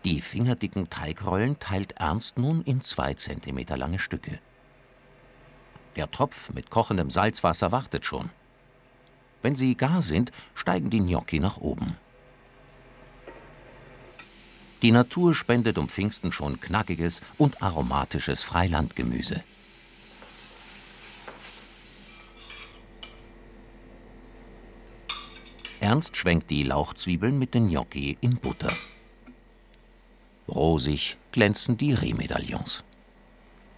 Die fingerdicken Teigrollen teilt Ernst nun in 2 Zentimeter lange Stücke. Der Topf mit kochendem Salzwasser wartet schon. Wenn sie gar sind, steigen die Gnocchi nach oben. Die Natur spendet um Pfingsten schon knackiges und aromatisches Freilandgemüse. Ernst schwenkt die Lauchzwiebeln mit den Gnocchi in Butter. Rosig glänzen die Rehmedaillons.